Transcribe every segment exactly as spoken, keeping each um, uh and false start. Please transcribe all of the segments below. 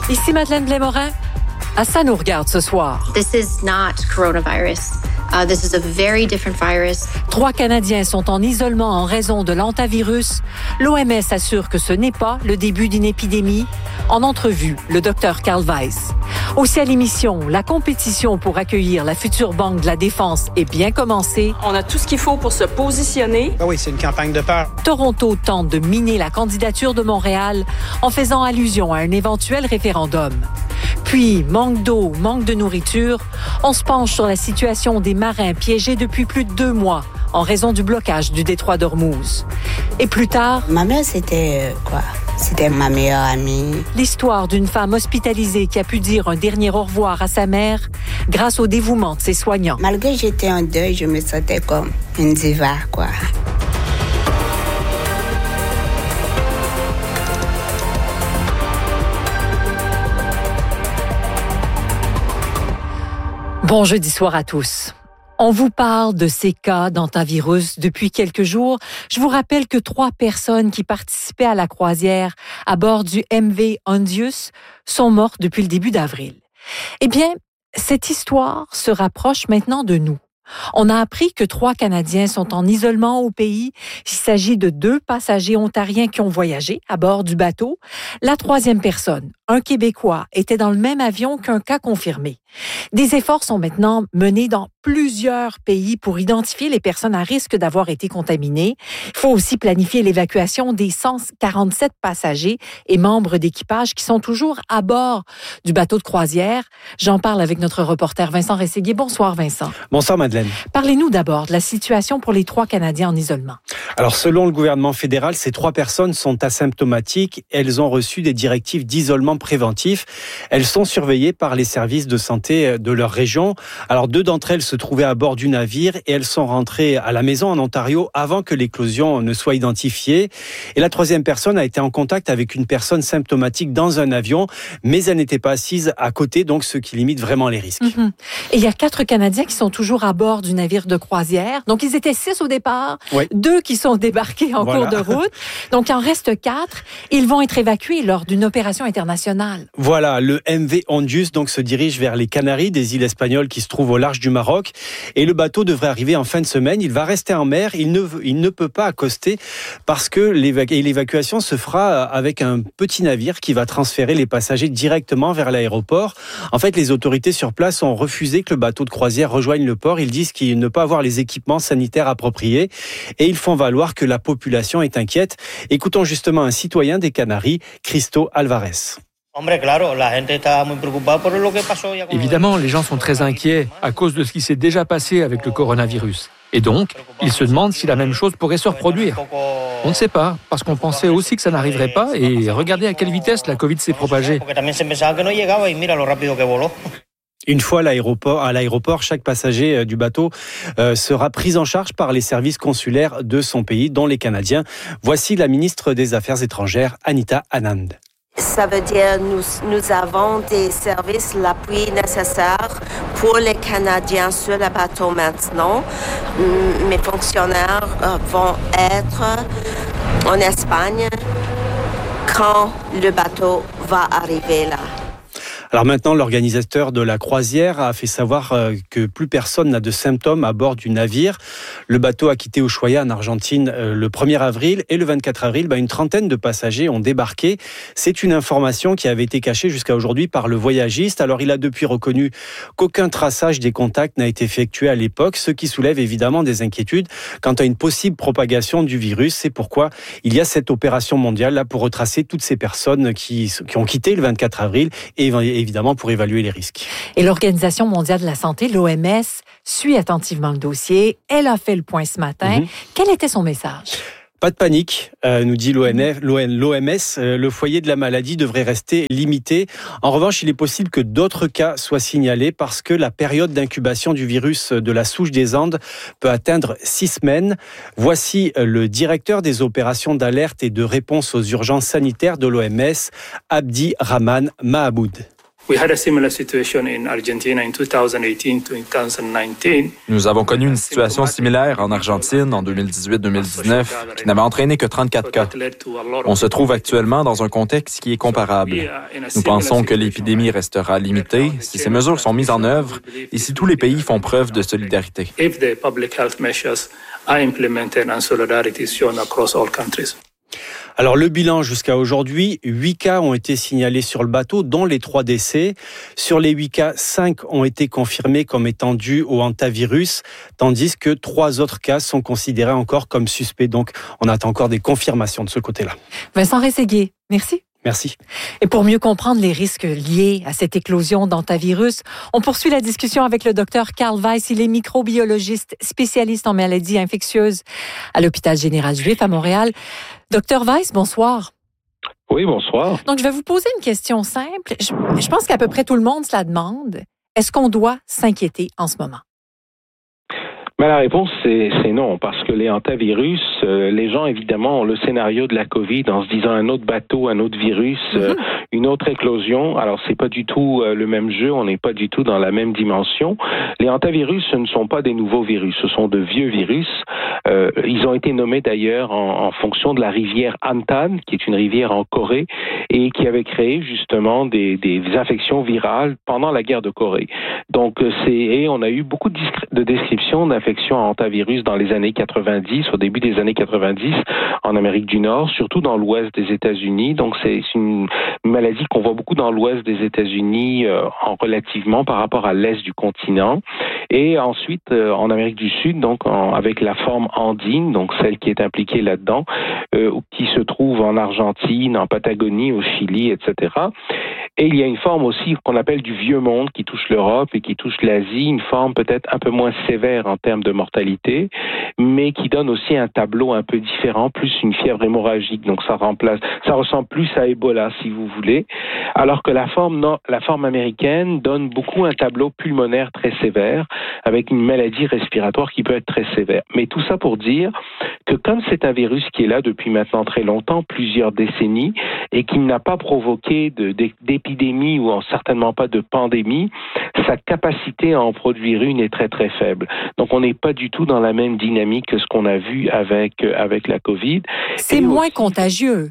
Ici Madeleine Blais-Morin. À ça nous regarde ce soir. This is not coronavirus. Uh, this is a very different virus. Trois Canadiens sont en isolement en raison de l'hantavirus. L'O M S assure que ce n'est pas le début d'une épidémie. En entrevue, le docteur Carl Weiss. Aussi à l'émission, la compétition pour accueillir la future Banque de la Défense est bien commencée. On a tout ce qu'il faut pour se positionner. Ah oui, c'est une campagne de peur. Toronto tente de miner la candidature de Montréal en faisant allusion à un éventuel référendum. Puis, manque d'eau, manque de nourriture, on se penche sur la situation des marins piégés depuis plus de deux mois en raison du blocage du détroit d'Ormuz. Et plus tard... Ma mère, c'était euh, quoi? C'était ma meilleure amie. L'histoire d'une femme hospitalisée qui a pu dire un dernier au revoir à sa mère grâce au dévouement de ses soignants. Malgré que j'étais en deuil, je me sentais comme une diva, quoi. Bon jeudi soir à tous. On vous parle de ces cas d'hantavirus depuis quelques jours. Je vous rappelle que trois personnes qui participaient à la croisière à bord du M V Hondius sont mortes depuis le début d'avril. Eh bien, cette histoire se rapproche maintenant de nous. On a appris que trois Canadiens sont en isolement au pays. Il s'agit de deux passagers ontariens qui ont voyagé à bord du bateau. La troisième personne, un Québécois, était dans le même avion qu'un cas confirmé. Des efforts sont maintenant menés dans plusieurs pays pour identifier les personnes à risque d'avoir été contaminées. Il faut aussi planifier l'évacuation des cent quarante-sept passagers et membres d'équipage qui sont toujours à bord du bateau de croisière. J'en parle avec notre reporter Vincent Rességuier. Bonsoir Vincent. Bonsoir Madeleine. Parlez-nous d'abord de la situation pour les trois Canadiens en isolement. Alors selon le gouvernement fédéral, ces trois personnes sont asymptomatiques. Elles ont reçu des directives d'isolement préventif. Elles sont surveillées par les services de santé de leur région. Alors deux d'entre elles se trouvaient à bord du navire et elles sont rentrées à la maison en Ontario avant que l'éclosion ne soit identifiée. Et la troisième personne a été en contact avec une personne symptomatique dans un avion, mais elle n'était pas assise à côté, donc ce qui limite vraiment les risques. Mm-hmm. Et il y a quatre Canadiens qui sont toujours à bord du navire de croisière. Donc ils étaient six au départ, oui. Deux qui sont débarqués en voilà. cours de route. Donc il en reste quatre. Ils vont être évacués lors d'une opération internationale. Voilà, le M V Hondius donc se dirige vers les Canaries, des îles espagnoles qui se trouvent au large du Maroc. Et le bateau devrait arriver en fin de semaine. Il va rester en mer. Il ne, il ne peut pas accoster parce que l'évacu- l'évacuation se fera avec un petit navire qui va transférer les passagers directement vers l'aéroport. En fait, les autorités sur place ont refusé que le bateau de croisière rejoigne le port. Ils disent qu'ils ne peuvent pas avoir les équipements sanitaires appropriés et ils font valoir que la population est inquiète. Écoutons justement un citoyen des Canaries, Cristo Alvarez. Évidemment, les gens sont très inquiets à cause de ce qui s'est déjà passé avec le coronavirus. Et donc, ils se demandent si la même chose pourrait se reproduire. On ne sait pas, parce qu'on pensait aussi que ça n'arriverait pas, et regardez à quelle vitesse la Covid s'est propagée. Une fois à l'aéroport, à l'aéroport, chaque passager du bateau euh, sera pris en charge par les services consulaires de son pays, dont les Canadiens. Voici la ministre des Affaires étrangères, Anita Anand. Ça veut dire nous nous avons des services, l'appui nécessaire pour les Canadiens sur le bateau maintenant. Mes fonctionnaires vont être en Espagne quand le bateau va arriver là. Alors maintenant, l'organisateur de la croisière a fait savoir que plus personne n'a de symptômes à bord du navire. Le bateau a quitté Ushuaia en Argentine le premier avril et le vingt-quatre avril, bah, une trentaine de passagers ont débarqué. C'est une information qui avait été cachée jusqu'à aujourd'hui par le voyagiste. Alors il a depuis reconnu qu'aucun traçage des contacts n'a été effectué à l'époque, ce qui soulève évidemment des inquiétudes quant à une possible propagation du virus. C'est pourquoi il y a cette opération mondiale là pour retracer toutes ces personnes qui, qui ont quitté le vingt-quatre avril et évidemment pour évaluer les risques. Et l'Organisation mondiale de la santé, l'O M S, suit attentivement le dossier. Elle a fait le point ce matin. Mm-hmm. Quel était son message? Pas de panique, euh, nous dit l'O M S. Euh, le foyer de la maladie devrait rester limité. En revanche, il est possible que d'autres cas soient signalés parce que la période d'incubation du virus de la souche des Andes peut atteindre six semaines. Voici le directeur des opérations d'alerte et de réponse aux urgences sanitaires de l'O M S, Abdi Rahman Mahamoud. Nous avons connu une situation similaire en Argentine en deux mille dix-huit deux mille dix-neuf qui n'avait entraîné que trente-quatre cas. On se trouve actuellement dans un contexte qui est comparable. Nous pensons que l'épidémie restera limitée si ces mesures sont mises en œuvre et si tous les pays font preuve de solidarité. Alors le bilan jusqu'à aujourd'hui, huit cas ont été signalés sur le bateau, dont les trois décès. Sur les huit cas, cinq ont été confirmés comme étant dus au hantavirus, tandis que trois autres cas sont considérés encore comme suspects. Donc on attend encore des confirmations de ce côté-là. Vincent Rességuier, merci. Merci. Et pour mieux comprendre les risques liés à cette éclosion d'hantavirus, on poursuit la discussion avec le docteur Carl Weiss. Il est microbiologiste spécialiste en maladies infectieuses à l'hôpital général juif à Montréal. Docteur Weiss, bonsoir. Oui, bonsoir. Donc, je vais vous poser une question simple. Je, je pense qu'à peu près tout le monde se la demande. Est-ce qu'on doit s'inquiéter en ce moment? Ben, la réponse, c'est, c'est non, parce que les hantavirus, euh, les gens, évidemment, ont le scénario de la COVID en se disant un autre bateau, un autre virus, euh, mm-hmm. une autre éclosion. Alors, c'est pas du tout euh, le même jeu, on n'est pas du tout dans la même dimension. Les hantavirus, ce ne sont pas des nouveaux virus, ce sont de vieux virus. Euh, ils ont été nommés d'ailleurs en, en fonction de la rivière Hantan, qui est une rivière en Corée, et qui avait créé justement des, des infections virales pendant la guerre de Corée. Donc, c'est, et on a eu beaucoup de, discri- de descriptions d'infections à hantavirus dans les années quatre-vingt-dix, au début des années quatre-vingt-dix, en Amérique du Nord, surtout dans l'ouest des États-Unis. Donc, c'est une maladie qu'on voit beaucoup dans l'ouest des États-Unis, euh, en relativement par rapport à l'est du continent. Et ensuite, euh, en Amérique du Sud, donc en, avec la forme andine, donc celle qui est impliquée là-dedans, euh, qui se trouve en Argentine, en Patagonie, au Chili, et cetera. Et il y a une forme aussi qu'on appelle du vieux monde qui touche l'Europe et qui touche l'Asie, une forme peut-être un peu moins sévère en termes de mortalité, mais qui donne aussi un tableau un peu différent, plus une fièvre hémorragique. Donc ça remplace, ça ressemble plus à Ebola si vous voulez, alors que la forme non, la forme américaine donne beaucoup un tableau pulmonaire très sévère, avec une maladie respiratoire qui peut être très sévère. Mais tout ça pour dire que comme c'est un virus qui est là depuis maintenant très longtemps, plusieurs décennies, et qui n'a pas provoqué de, de, d'épidémie ou certainement pas de pandémie, sa capacité à en produire une est très très faible. Donc on n'est pas du tout dans la même dynamique que ce qu'on a vu avec, avec la COVID. C'est et moins aussi, contagieux.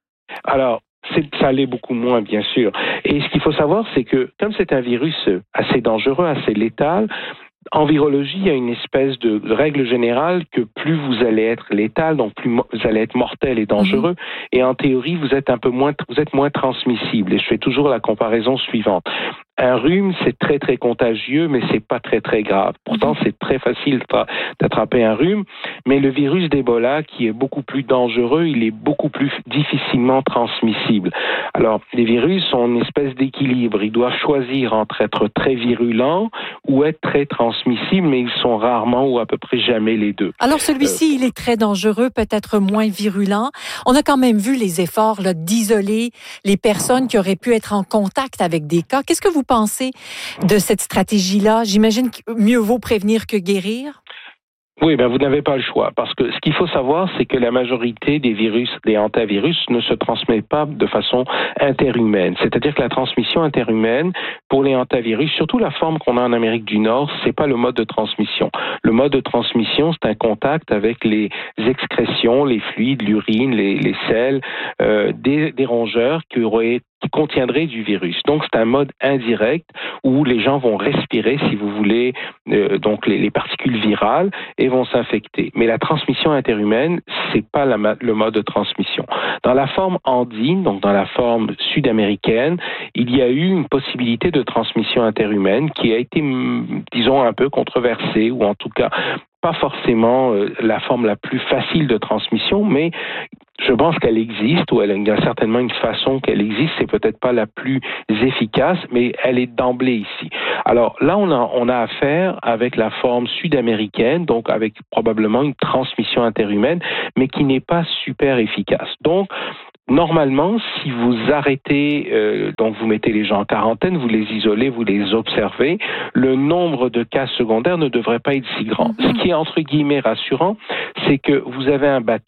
Alors, C'est, ça l'est beaucoup moins, bien sûr. Et ce qu'il faut savoir, c'est que comme c'est un virus assez dangereux, assez létal, en virologie, il y a une espèce de règle générale que plus vous allez être létal, donc plus vous allez être mortel et dangereux, mmh. et en théorie, vous êtes un peu moins, vous êtes moins transmissible. Et je fais toujours la comparaison suivante. Un rhume, c'est très, très contagieux, mais c'est pas très, très grave. Pourtant, c'est très facile d'attraper un rhume, mais le virus d'Ebola, qui est beaucoup plus dangereux, il est beaucoup plus difficilement transmissible. Alors, les virus ont une espèce d'équilibre. Ils doivent choisir entre être très virulents ou être très transmissibles, mais ils sont rarement ou à peu près jamais les deux. Alors, celui-ci, euh, il est très dangereux, peut-être moins virulent. On a quand même vu les efforts là, d'isoler les personnes qui auraient pu être en contact avec des cas. Qu'est-ce que vous pensez de cette stratégie-là? J'imagine que mieux vaut prévenir que guérir. Oui, ben vous n'avez pas le choix, parce que ce qu'il faut savoir, c'est que la majorité des virus, des hantavirus, ne se transmettent pas de façon interhumaine. C'est-à-dire que la transmission interhumaine, pour les hantavirus, surtout la forme qu'on a en Amérique du Nord, c'est pas le mode de transmission. Le mode de transmission, c'est un contact avec les excrétions, les fluides, l'urine, les, les selles, euh, des, des rongeurs qui auraient qui contiendrait du virus. Donc, c'est un mode indirect où les gens vont respirer, si vous voulez, euh, donc les, les particules virales et vont s'infecter. Mais la transmission interhumaine, c'est pas la, le mode de transmission. Dans la forme andine, donc dans la forme sud-américaine, il y a eu une possibilité de transmission interhumaine qui a été, disons, un peu controversée, ou en tout cas pas forcément euh, la forme la plus facile de transmission, mais je pense qu'elle existe, ou elle, il y a certainement une façon qu'elle existe, c'est peut-être pas la plus efficace, mais elle est d'emblée ici. Alors là, on a, on a affaire avec la forme sud-américaine, donc avec probablement une transmission interhumaine, mais qui n'est pas super efficace. Donc, normalement, si vous arrêtez, euh, donc vous mettez les gens en quarantaine, vous les isolez, vous les observez, le nombre de cas secondaires ne devrait pas être si grand. Ce qui est entre guillemets rassurant, c'est que vous avez un bateau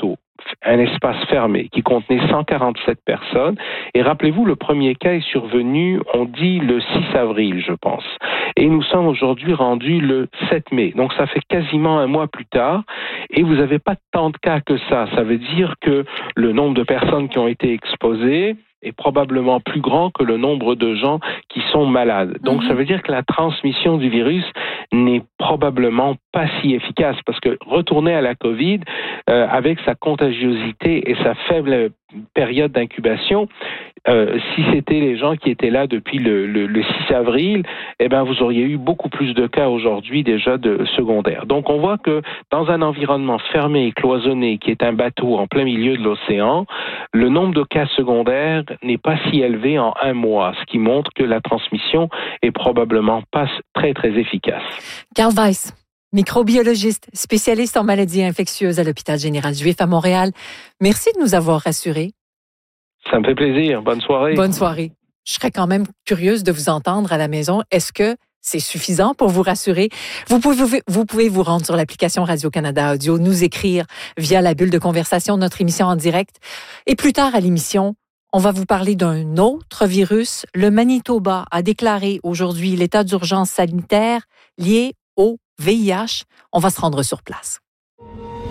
un espace fermé qui contenait cent quarante-sept personnes. Et rappelez-vous, le premier cas est survenu, on dit, le six avril, je pense. Et nous sommes aujourd'hui rendus le sept mai. Donc, ça fait quasiment un mois plus tard. Et vous n'avez pas tant de cas que ça. Ça veut dire que le nombre de personnes qui ont été exposées est probablement plus grand que le nombre de gens qui sont malades. Donc, mmh. ça veut dire que la transmission du virus n'est probablement pas si efficace parce que retourner à la COVID, euh, avec sa contagiosité et sa faible période d'incubation, euh, si c'était les gens qui étaient là depuis le, le, le six avril, eh ben vous auriez eu beaucoup plus de cas aujourd'hui déjà de secondaires. Donc on voit que dans un environnement fermé et cloisonné qui est un bateau en plein milieu de l'océan, le nombre de cas secondaires n'est pas si élevé en un mois, ce qui montre que la transmission est probablement pas très très efficace. Carl Weiss, microbiologiste, spécialiste en maladies infectieuses à l'hôpital général juif à Montréal. Merci de nous avoir rassurés. Ça me fait plaisir. Bonne soirée. Bonne soirée. Je serais quand même curieuse de vous entendre à la maison. Est-ce que c'est suffisant pour vous rassurer? Vous pouvez, vous pouvez vous rendre sur l'application Radio-Canada Audio, nous écrire via la bulle de conversation, notre émission en direct. Et plus tard à l'émission, on va vous parler d'un autre virus. Le Manitoba a déclaré aujourd'hui l'état d'urgence sanitaire lié au V I H. On va se rendre sur place.